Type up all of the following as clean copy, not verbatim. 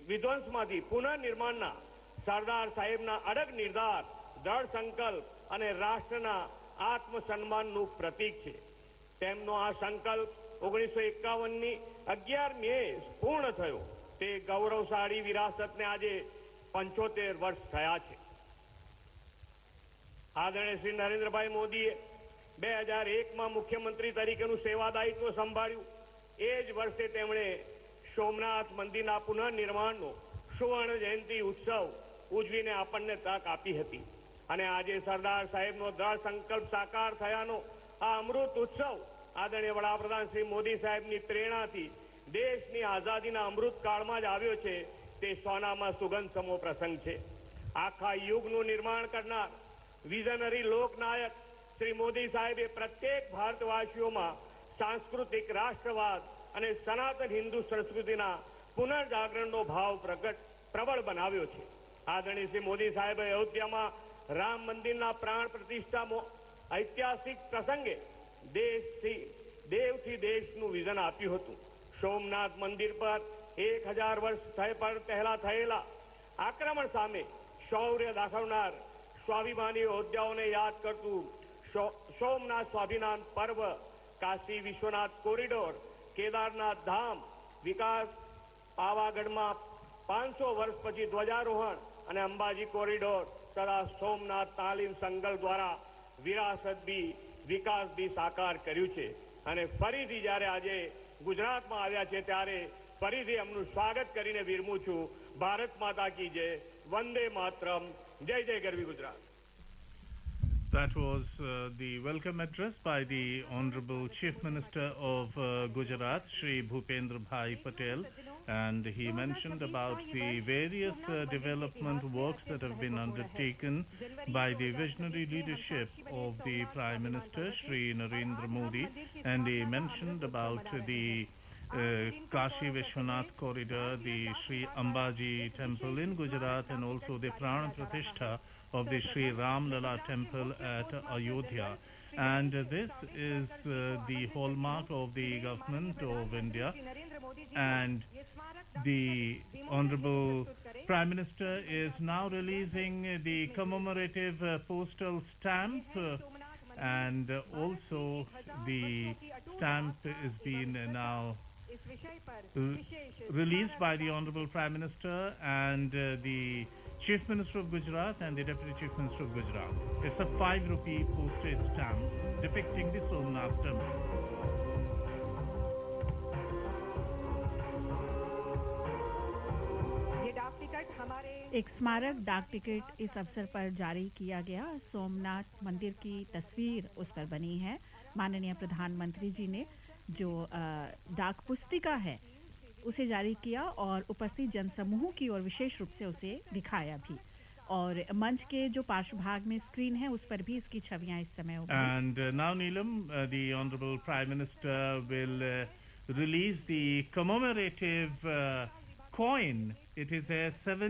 વિધ્વંસમાંથી પુનઃનિર્માણના સરદાર સાહેબના અડગ નિર્ધાર, દ્રઢ સંકલ્પ અને રાષ્ટ્રના આત્મસન્માનનું પ્રતીક છે. તેમનો આ સંકલ્પ 1951ની 11 મે પૂર્ણ થયો. તે ગૌરવશાળી વિરાસતને આજે 75 વર્ષ થયા છે. આદરણીય શ્રી નરેન્દ્રભાઈ મોદીએ 2001માં મુખ્યમંત્રી તરીકેનું સેવાદાયિત્વ સંભાળ્યું. એ જ વર્ષે તેમણે સોમનાથ મંદિરના પુનઃનિર્માણનો સુવર્ણ જયંતિ ઉત્સવ ઉજવીને આપણને તક આપી હતી. અને આજે સરદાર સાહેબનો દ્રઢ સંકલ્પ સાકાર થયાનો આ અમૃત ઉત્સવ આદરણીય વડાપ્રધાન શ્રી મોદી સાહેબની પ્રેરણાથી દેશની આઝાદીના અમૃત કાળમાં જ આવ્યો છે. તે સોનામાં સુગંધ સમો પ્રસંગ છે. આખા યુગનું નિર્માણ કરનાર વિઝનરી લોકનાયક શ્રી મોદી સાહેબે પ્રત્યેક ભારતવાસીઓમાં સાંસ્કૃતિક રાષ્ટ્રવાદ અને સનાતન હિન્દુ સંસ્કૃતિના પુનર્જાગરણનો ભાવ પ્રબળ બનાવ્યો છે. આદરણીય શ્રી મોદી સાહેબે અયોધ્યામાં રામ મંદિરના પ્રાણ પ્રતિષ્ઠા ઐતિહાસિક પ્રસંગે દેવથી દેશનું વિઝન આપ્યું હતું. સોમનાથ મંદિર પર 1000 વર્ષ પહેલા થયેલા આક્રમણ સામે શૌર્ય દાખવનાર સ્વાભિમાની યોદ્ધાઓને યાદ કરતું સોમનાથ સ્વાભિમાન પર્વ, કાશી વિશ્વનાથ કોરિડોર, કેદારનાથ ધામ વિકાસ, પાવાગઢમાં 500 વર્ષ પછી ધ્વજારોહણ અને અંબાજી કોરિડોર તથા સોમનાથ તાલીમ સંકલ્પ દ્વારા વિરાસત બી વિકાસ બી સાકાર કર્યું છે. અને ફરીથી જ્યારે આજે ગુજરાતમાં આવ્યા છે ત્યારે ફરીથી એમનું સ્વાગત કરીને વિરમું છું. ભારત માતા કી જય, વંદે માતરમ, જય જય ગરવી Gujarat. That was the welcome address by the Honorable Chief Minister of Gujarat, Shri Bhupendra Bhai Patel, and he mentioned about the various development works that have been undertaken by the visionary leadership of the Prime Minister, Shri Narendra Modi, and he mentioned about the Kashi Vishwanath corridor, the Shri Ambaji temple in Gujarat, and also the Pran Pratishtha of the Shri Ram Lala temple at Ayodhya. And this is the hallmark of the government of India. And the Honorable Prime Minister is now releasing the commemorative postal stamp, and also the stamp is being now released by the Honorable Prime Minister and the Chief Minister of Gujarat and the Deputy Chief Minister of Gujarat. It's a 5 rupee postage stamp depicting the Somnath temple. एक स्मारक डाक ticket इस अवसर पर जारी किया गया. सोमनाथ मंदिर की तस्वीर उस पर बनी है. माननीय प्रधानमंत्री जी ने जो डाक पुस्तिका है उसे जारी किया और उपस्थित जनसमूह की ओर विशेष रूप से उसे दिखाया भी. और मंच के जो पार्श्वभाग में स्क्रीन है उस पर भी इसकी छवियां इस समय होंगी. And now Neelam, the Honorable Prime Minister will release the commemorative coin. It is a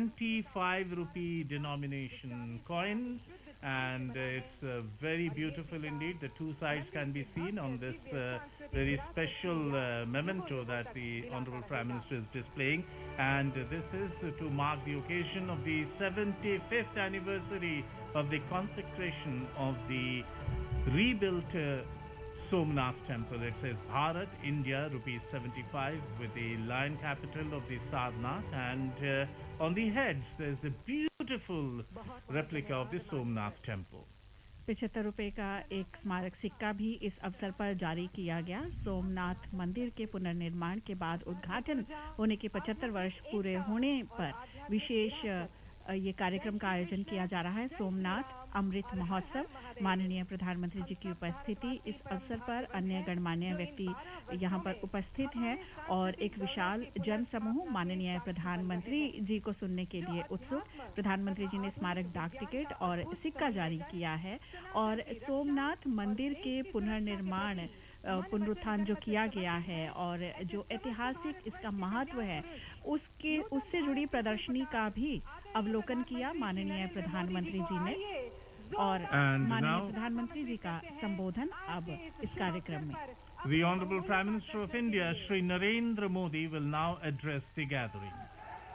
75 rupee denomination coin, and it's very beautiful indeed. The two sides can be seen on this very special memento that the Honorable Prime Minister is displaying, and this is to mark the occasion of the 75th anniversary of the consecration of the rebuilt Somnath temple. It says Bharat, India, rupees 75 with the lion capital of the Sarnath, and on the heads there's a beautiful replica of the Somnath temple. 75 रुपए का एक स्मारक सिक्का भी इस अवसर पर जारी किया गया. सोमनाथ मंदिर के पुनर्निर्माण के बाद उद्घाटन होने के 75 वर्ष पूरे होने पर विशेष ये कार्यक्रम का आयोजन किया जा रहा है. सोमनाथ अमृत महोत्सव. माननीय प्रधानमंत्री जी की उपस्थिति इस अवसर पर, अन्य गणमान्य व्यक्ति यहाँ पर उपस्थित हैं और एक विशाल जन समूह माननीय प्रधानमंत्री जी को सुनने के लिए उत्सुक. प्रधानमंत्री जी ने स्मारक डाक टिकट और सिक्का जारी किया है और सोमनाथ मंदिर के पुनर्निर्माण पुनरुत्थान जो किया गया है और जो ऐतिहासिक इसका महत्व है उससे जुड़ी प्रदर्शनी का भी अवलोकन किया माननीय प्रधानमंत्री जी ने. और माननीय प्रधानमंत्री जी का संबोधन अब इस कार्यक्रम में. The Honorable Prime Minister of India, Shri Narendra Modi, will now address the gathering.